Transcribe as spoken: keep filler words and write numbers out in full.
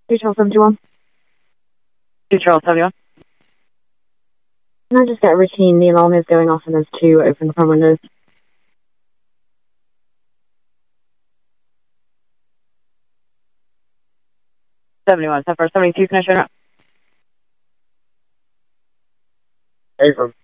two Charles seventy-one. two Charles seventy-one. Can I just get a routine? The alarm is going off and there's two open front windows. seventy-one, seven seventy-two, can I show you? Hey, from